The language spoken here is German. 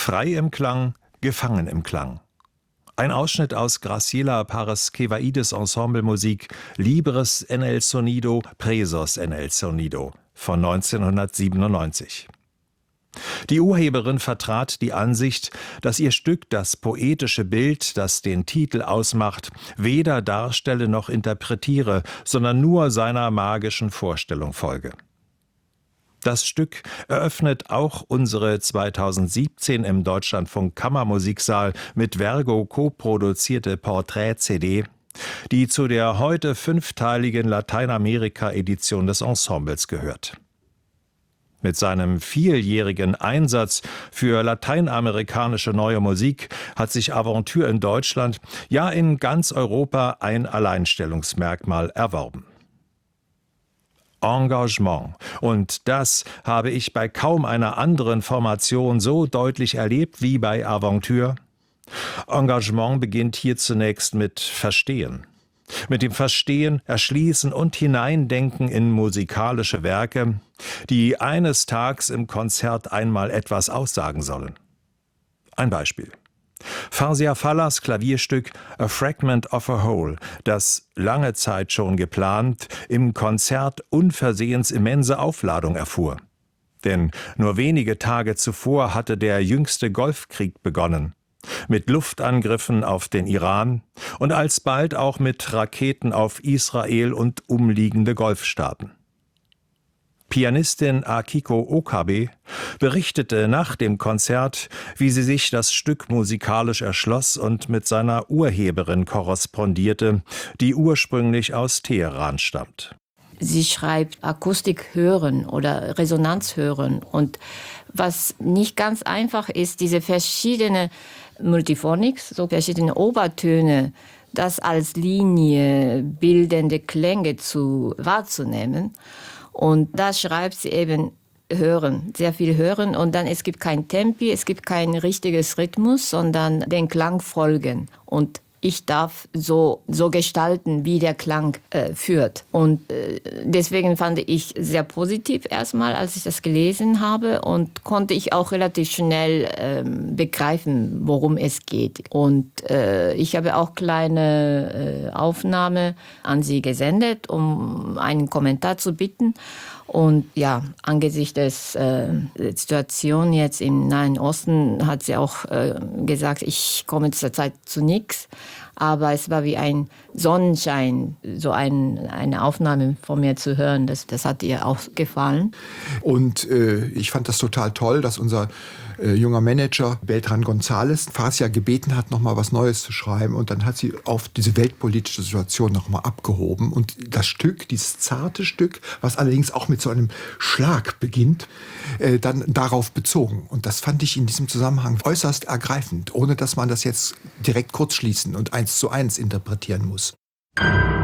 Frei im Klang, gefangen im Klang. Ein Ausschnitt aus Graciela Paraskevaidis Ensemblemusik Libres en el sonido, presos en el sonido von 1997. Die Urheberin vertrat die Ansicht, dass ihr Stück das poetische Bild, das den Titel ausmacht, weder darstelle noch interpretiere, sondern nur seiner magischen Vorstellung folge. Das Stück eröffnet auch unsere 2017 im Deutschlandfunk Kammermusiksaal mit Vergo co-produzierte Porträt-CD, die zu der heute 5-teiligen Lateinamerika-Edition des Ensembles gehört. Mit seinem 4-jährigen Einsatz für lateinamerikanische neue Musik hat sich Aventure in Deutschland, ja in ganz Europa, ein Alleinstellungsmerkmal erworben. Engagement. Und das habe ich bei kaum einer anderen Formation so deutlich erlebt wie bei Aventure. Engagement beginnt hier zunächst mit Verstehen. Mit dem Verstehen, Erschließen und Hineindenken in musikalische Werke, die eines Tages im Konzert einmal etwas aussagen sollen. Ein Beispiel. Fawzia Fallas Klavierstück A Fragment of a Whole, das lange Zeit schon geplant, im Konzert unversehens immense Aufladung erfuhr. Denn nur wenige Tage zuvor hatte der jüngste Golfkrieg begonnen. Mit Luftangriffen auf den Iran und alsbald auch mit Raketen auf Israel und umliegende Golfstaaten. Pianistin Akiko Okabe berichtete nach dem Konzert, wie sie sich das Stück musikalisch erschloss und mit seiner Urheberin korrespondierte, die ursprünglich aus Teheran stammt. Sie schreibt Akustik hören oder Resonanz hören. Und was nicht ganz einfach ist, diese verschiedenen Multiphonics, so verschiedene Obertöne, das als Linie bildende Klänge wahrzunehmen. Und da schreibt sie eben hören, sehr viel hören. Und dann es gibt kein Tempi, es gibt kein richtiges Rhythmus, sondern den Klang folgen. Und ich darf so gestalten, wie der Klang führt. Und deswegen fand ich sehr positiv erstmal, als ich das gelesen habe. Und konnte ich auch relativ schnell begreifen, worum es geht. Und ich habe auch kleine Aufnahme an sie gesendet, um einen Kommentar zu bitten. Und ja, angesichts der Situation jetzt im Nahen Osten hat sie auch gesagt, ich komme zurzeit zu nichts. Aber es war wie ein Sonnenschein, so eine Aufnahme von mir zu hören. Das hat ihr auch gefallen. Und ich fand das total toll, dass unser junger Manager Beltran González Fawzia gebeten hat, nochmal was Neues zu schreiben. Und dann hat sie auf diese weltpolitische Situation nochmal abgehoben. Und das Stück, dieses zarte Stück, was allerdings auch mit so einem Schlag beginnt, dann darauf bezogen. Und das fand ich in diesem Zusammenhang äußerst ergreifend, ohne dass man das jetzt direkt kurzschließen und 1:1 interpretieren muss.